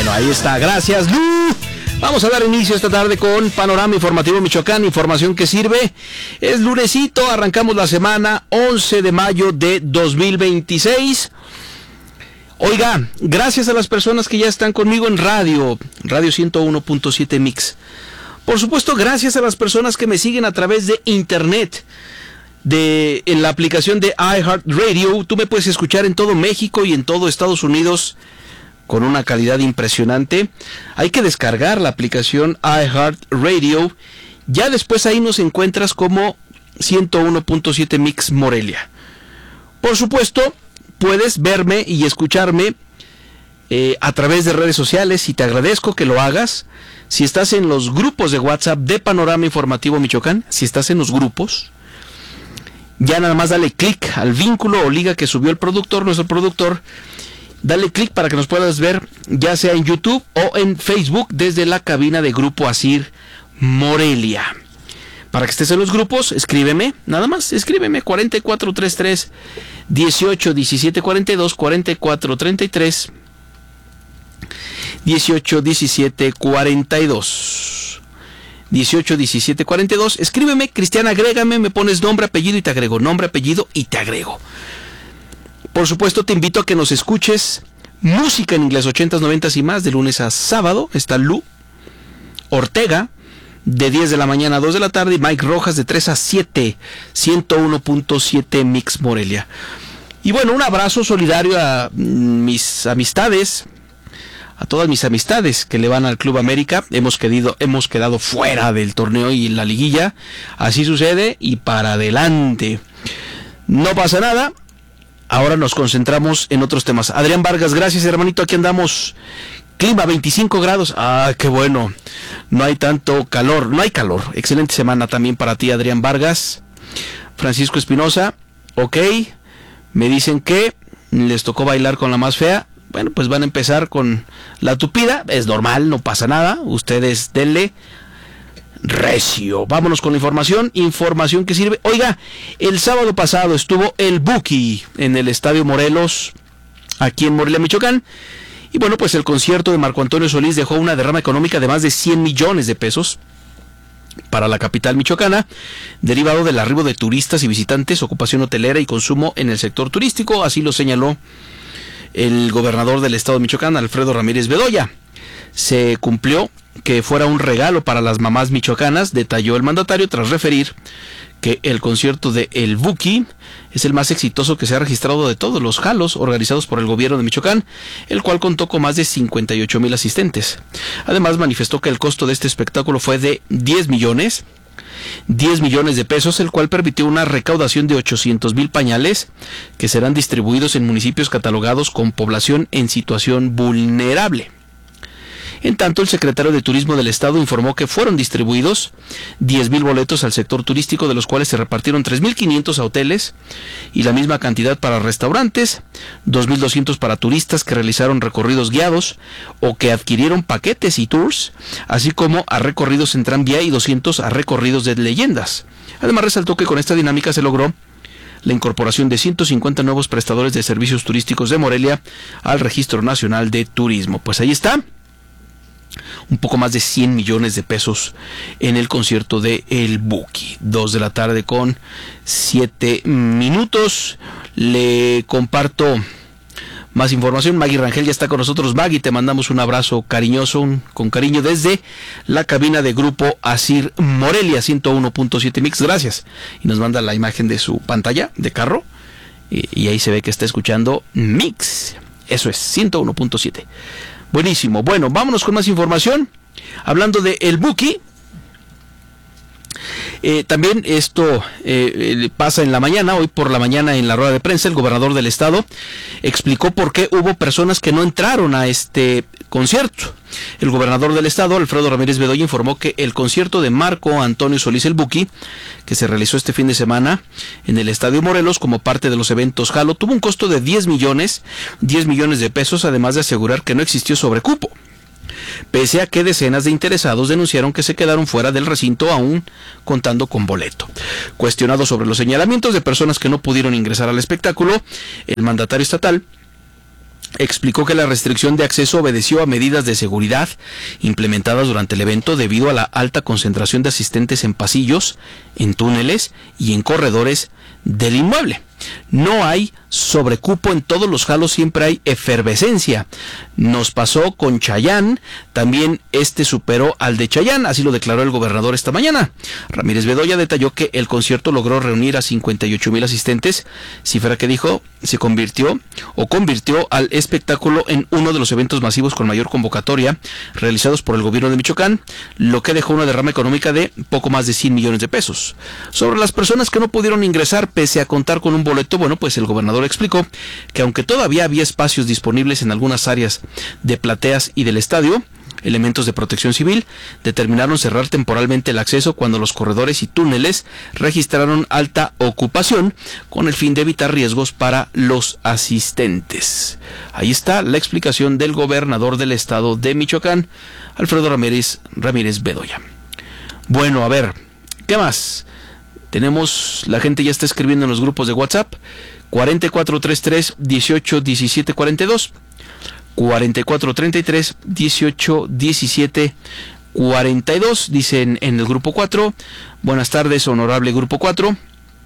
Bueno, ahí está. Gracias, Lu. Vamos a dar inicio esta tarde con Panorama Informativo Michoacán, información que sirve. Es lunesito, arrancamos la semana 11 de mayo de 2026. Oiga, gracias a las personas que ya están conmigo en Radio 101.7 Mix. Por supuesto, gracias a las personas que me siguen a través de internet, en la aplicación de iHeartRadio. Tú me puedes escuchar en todo México y en todo Estados Unidos con una calidad impresionante. Hay que descargar la aplicación iHeartRadio. Ya después ahí nos encuentras como 101.7 Mix Morelia. Por supuesto, puedes verme y escucharme a través de redes sociales, y te agradezco que lo hagas. Si estás en los grupos de WhatsApp de Panorama Informativo Michoacán, si estás en los grupos, ya nada más dale clic al vínculo o liga que subió nuestro productor. Dale clic para que nos puedas ver, ya sea en YouTube o en Facebook, desde la cabina de Grupo Asir Morelia. Para que estés en los grupos, escríbeme, nada más, escríbeme 4433 18 17 42, 4433 18 17 42. 18 17 42. Escríbeme, Cristian, agrégame, me pones nombre, apellido y te agrego. Nombre, apellido y te agrego. Por supuesto, te invito a que nos escuches música en inglés 80s, 90s y más, de lunes a sábado. Está Lu Ortega, de 10 de la mañana a 2 de la tarde, y Mike Rojas, de 3 a 7, 101.7 Mix Morelia. Y bueno, un abrazo solidario a mis amistades, a todas mis amistades que le van al Club América. Hemos quedado fuera del torneo y la liguilla. Así sucede y para adelante. No pasa nada. Ahora nos concentramos en otros temas. Adrián Vargas, gracias, hermanito, aquí andamos. Clima 25 grados. Ah, qué bueno. No hay tanto calor. No hay calor. Excelente semana también para ti, Adrián Vargas. Francisco Espinosa. Ok. Me dicen que les tocó bailar con la más fea. Bueno, pues van a empezar con la tupida. Es normal, no pasa nada. Ustedes denle recio. Vámonos con la información que sirve. Oiga, el sábado pasado estuvo el Buki en el Estadio Morelos, aquí en Morelia, Michoacán. Y bueno, pues el concierto de Marco Antonio Solís dejó una derrama económica de más de 100 millones de pesos para la capital michoacana, derivado del arribo de turistas y visitantes, ocupación hotelera y consumo en el sector turístico. Así lo señaló el gobernador del estado de Michoacán, Alfredo Ramírez Bedoya. Se cumplió que fuera un regalo para las mamás michoacanas, detalló el mandatario, tras referir que el concierto de El Buki es el más exitoso que se ha registrado de todos los jalos organizados por el gobierno de Michoacán, el cual contó con más de 58,000 asistentes. Además, manifestó que el costo de este espectáculo fue de 10 millones de pesos, el cual permitió una recaudación de 800,000 pañales que serán distribuidos en municipios catalogados con población en situación vulnerable. En tanto, el secretario de Turismo del Estado informó que fueron distribuidos 10,000 boletos al sector turístico, de los cuales se repartieron 3,500 a hoteles y la misma cantidad para restaurantes, 2,200 para turistas que realizaron recorridos guiados o que adquirieron paquetes y tours, así como a recorridos en tranvía, y 200 a recorridos de leyendas. Además, resaltó que con esta dinámica se logró la incorporación de 150 nuevos prestadores de servicios turísticos de Morelia al Registro Nacional de Turismo. Pues ahí está. Un poco más de 100 millones de pesos en el concierto de El Buki. 2 de la tarde con 7 minutos. Le comparto más información. Maggie Rangel ya está con nosotros. Maggie, te mandamos un abrazo cariñoso, con cariño, desde la cabina de Grupo Asir Morelia, 101.7 Mix. Gracias. Y nos manda la imagen de su pantalla de carro. Y ahí se ve que está escuchando Mix. Eso es, 101.7. Buenísimo. Bueno, vámonos con más información. Hablando de El Buki, también esto pasa en la mañana. Hoy por la mañana, en la rueda de prensa, el gobernador del estado explicó por qué hubo personas que no entraron a este concierto. El gobernador del estado, Alfredo Ramírez Bedoya, informó que el concierto de Marco Antonio Solís El Buki, que se realizó este fin de semana en el Estadio Morelos como parte de los eventos Jalo, tuvo un costo de 10 millones de pesos, además de asegurar que no existió sobrecupo, pese a que decenas de interesados denunciaron que se quedaron fuera del recinto aún contando con boleto. Cuestionado sobre los señalamientos de personas que no pudieron ingresar al espectáculo, el mandatario estatal explicó que la restricción de acceso obedeció a medidas de seguridad implementadas durante el evento debido a la alta concentración de asistentes en pasillos, en túneles y en corredores del inmueble. No hay sobrecupo en todos los jalos, siempre hay efervescencia. Nos pasó con Chayán, también superó al de Chayán, así lo declaró el gobernador esta mañana. Ramírez Bedoya detalló que el concierto logró reunir a 58,000 asistentes, cifra que dijo convirtió al espectáculo en uno de los eventos masivos con mayor convocatoria realizados por el gobierno de Michoacán, lo que dejó una derrama económica de poco más de 100 millones de pesos. Sobre las personas que no pudieron ingresar pese a contar con un boleto, bueno, pues el gobernador explicó que aunque todavía había espacios disponibles en algunas áreas de plateas y del estadio, elementos de protección civil determinaron cerrar temporalmente el acceso cuando los corredores y túneles registraron alta ocupación con el fin de evitar riesgos para los asistentes. Ahí está la explicación del gobernador del estado de Michoacán, Alfredo Ramírez Bedoya. Bueno, a ver, ¿qué más? La gente ya está escribiendo en los grupos de WhatsApp, 4433 18 17 42, 4433 18 17 42, dicen en el grupo 4. Buenas tardes, honorable grupo 4.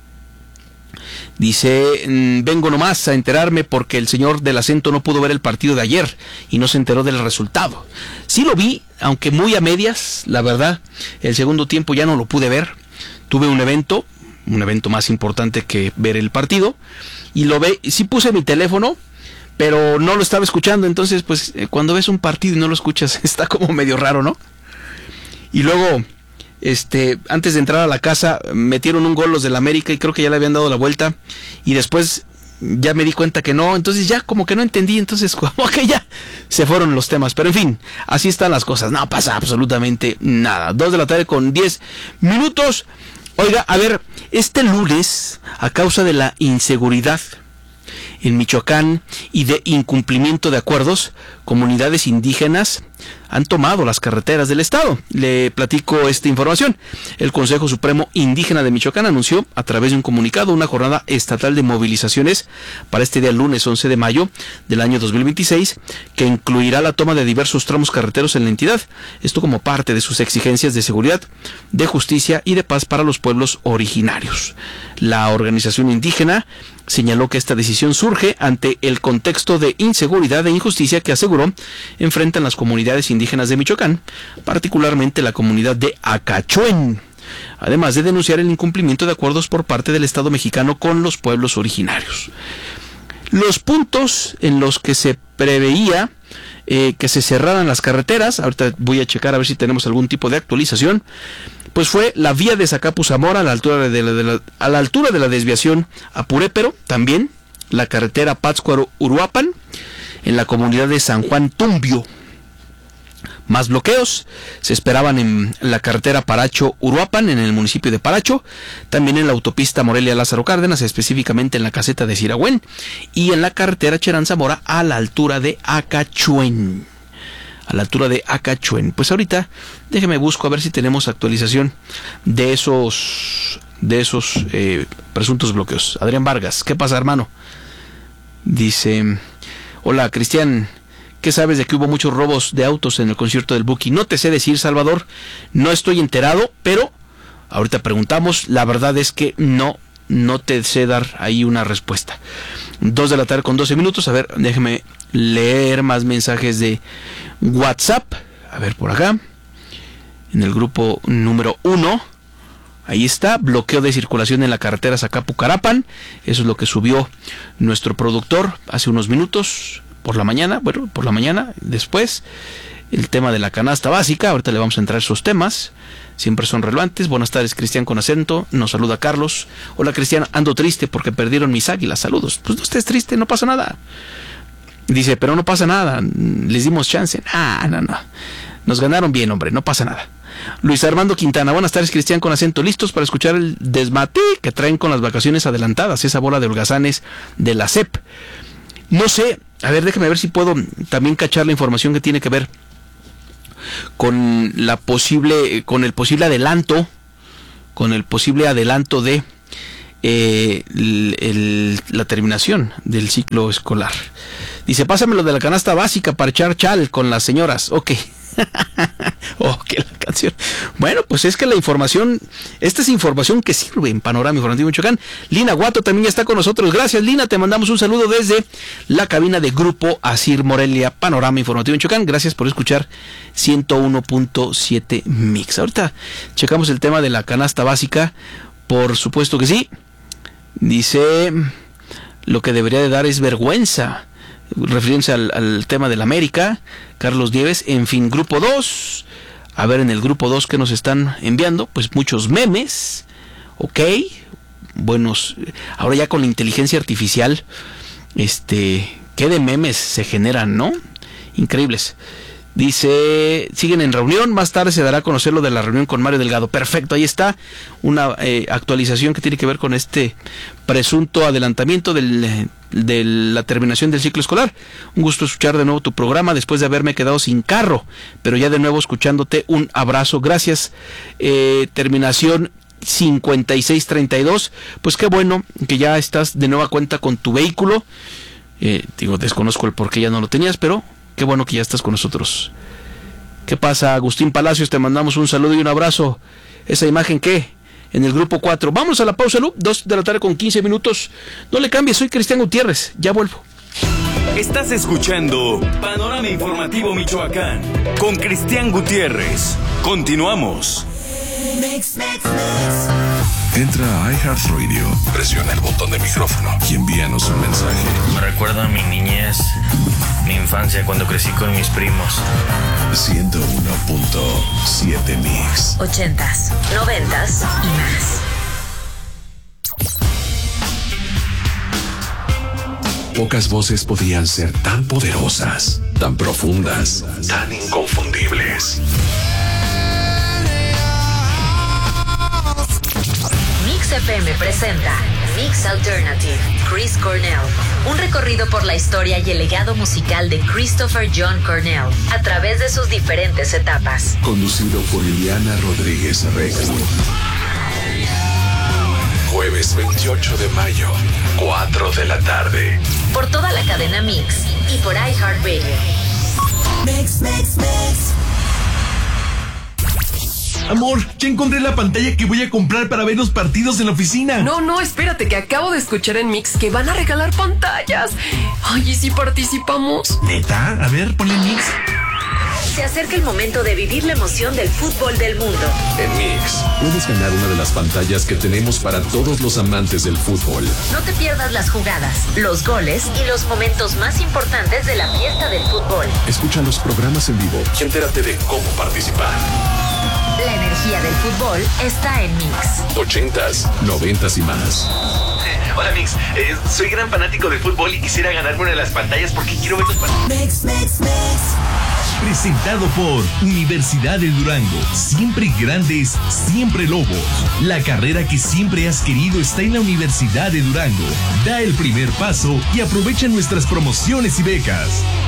Dice, vengo nomás a enterarme porque el señor del acento no pudo ver el partido de ayer y no se enteró del resultado. Sí lo vi, aunque muy a medias, la verdad. El segundo tiempo ya no lo pude ver. Tuve un evento más importante que ver el partido, y sí puse mi teléfono, pero no lo estaba escuchando. Entonces, pues, cuando ves un partido y no lo escuchas, está como medio raro, ¿no? Y luego, antes de entrar a la casa, metieron un gol los del América y creo que ya le habían dado la vuelta, y después ya me di cuenta que no, entonces ya como que no entendí, entonces como que ya se fueron los temas, pero en fin, así están las cosas, no pasa absolutamente nada. 2:10 p.m. Oiga, a ver, este lunes, a causa de la inseguridad en Michoacán y de incumplimiento de acuerdos, comunidades indígenas han tomado las carreteras del estado. Le platico esta información. El Consejo Supremo Indígena de Michoacán anunció a través de un comunicado una jornada estatal de movilizaciones para este día lunes 11 de mayo del año 2026, que incluirá la toma de diversos tramos carreteros en la entidad. Esto como parte de sus exigencias de seguridad, de justicia y de paz para los pueblos originarios. La organización indígena señaló que esta decisión surge ante el contexto de inseguridad e injusticia que aseguró enfrentan las comunidades indígenas de Michoacán, particularmente la comunidad de Acachuén, además de denunciar el incumplimiento de acuerdos por parte del Estado mexicano con los pueblos originarios. Los puntos en los que se preveía que se cerraran las carreteras, ahorita voy a checar a ver si tenemos algún tipo de actualización, pues fue la vía de Zacapu-Zamora a la altura de la desviación a Purépero, también la carretera Pátzcuaro-Uruapan, en la comunidad de San Juan Tumbio. Más bloqueos se esperaban en la carretera Paracho-Uruapan, en el municipio de Paracho, también en la autopista Morelia-Lázaro Cárdenas, específicamente en la caseta de Siragüen, y en la carretera Cherán-Zamora a la altura de Acachuén. Pues ahorita déjeme busco a ver si tenemos actualización de esos presuntos bloqueos. Adrián Vargas, ¿qué pasa, hermano? Dice, hola Cristian, ¿qué sabes de que hubo muchos robos de autos en el concierto del Buki? No te sé decir, Salvador, no estoy enterado, pero ahorita preguntamos. La verdad es que no te sé dar ahí una respuesta. 2:12 p.m. A ver, déjeme leer más mensajes de WhatsApp. A ver, por acá, en el grupo número 1, ahí está, bloqueo de circulación en la carretera Zacapu-Carapan. Eso es lo que subió nuestro productor hace unos minutos por la mañana. Después el tema de la canasta básica, ahorita le vamos a entrar a esos temas, siempre son relevantes. Buenas tardes, Cristian con acento, nos saluda Carlos. Hola Cristian, ando triste porque perdieron mis águilas, saludos. Pues no estés triste, no pasa nada. Dice, pero no pasa nada, les dimos chance. No, nos ganaron bien, hombre, no pasa nada. Luis Armando Quintana, buenas tardes, Cristian con acento, listos para escuchar el desmate que traen con las vacaciones adelantadas, esa bola de holgazanes de la SEP. No sé, a ver, déjame ver si puedo también cachar la información que tiene que ver con el posible adelanto de la terminación del ciclo escolar. Dice, pásamelo de la canasta básica para echar chal con las señoras. Ok. Ok, la canción. Bueno, pues es que la información, esta es información que sirve en Panorama Informativo Michoacán. Lina Guato también ya está con nosotros. Gracias, Lina, te mandamos un saludo desde la cabina de Grupo Asir Morelia, Panorama Informativo Michoacán. Gracias por escuchar 101.7 Mix. Ahorita checamos el tema de la canasta básica. Por supuesto que sí. Dice, lo que debería de dar es vergüenza, refiriéndose al tema del América. Carlos Nieves, en fin, grupo 2. A ver, en el grupo 2 que nos están enviando, pues muchos memes. Ok, buenos. Ahora ya con la inteligencia artificial, qué de memes se generan, ¿no? Increíbles. Dice, siguen en reunión, más tarde se dará a conocer lo de la reunión con Mario Delgado. Perfecto, ahí está una actualización que tiene que ver con este presunto adelantamiento de la terminación del ciclo escolar. Un gusto escuchar de nuevo tu programa después de haberme quedado sin carro, pero ya de nuevo escuchándote. Un abrazo, gracias. Terminación 5632, pues qué bueno que ya estás de nueva cuenta con tu vehículo. Desconozco el por qué ya no lo tenías, pero qué bueno que ya estás con nosotros. ¿Qué pasa, Agustín Palacios? Te mandamos un saludo y un abrazo. ¿Esa imagen qué? En el grupo 4. Vamos a la pausa, Lu. 2 de la tarde con 15 minutos. No le cambies, soy Cristian Gutiérrez. Ya vuelvo. Estás escuchando Panorama Informativo Michoacán con Cristian Gutiérrez. Continuamos. Entra a iHeartRadio, presiona el botón de micrófono y envíanos un mensaje. Me recuerda a mi niñez, mi infancia cuando crecí con mis primos. 101.7 Mix. 80s, 90s y más. Pocas voces podían ser tan poderosas, tan profundas, tan inconfundibles. Mix FM presenta Mix Alternative, Chris Cornell. Un recorrido por la historia y el legado musical de Christopher John Cornell a través de sus diferentes etapas. Conducido por Liliana Rodríguez Reco. Jueves 28 de mayo, 4 de la tarde. Por toda la cadena Mix y por iHeartRadio. Mix. Amor, ya encontré la pantalla que voy a comprar para ver los partidos en la oficina. No, espérate, que acabo de escuchar en Mix que van a regalar pantallas. Ay, ¿y si participamos? ¿Neta? A ver, ponle Mix. Se acerca el momento de vivir la emoción del fútbol del mundo. En Mix, puedes ganar una de las pantallas que tenemos para todos los amantes del fútbol. No te pierdas las jugadas, los goles y los momentos más importantes de la fiesta del fútbol. Escucha los programas en vivo y entérate de cómo participar. La energía del fútbol está en Mix. 80s, 90s y más. Hola, Mix. Soy gran fanático de fútbol y quisiera ganarme una de las pantallas porque quiero ver los partidos. Mix. Presentado por Universidad de Durango. Siempre grandes, siempre lobos. La carrera que siempre has querido está en la Universidad de Durango. Da el primer paso y aprovecha nuestras promociones y becas.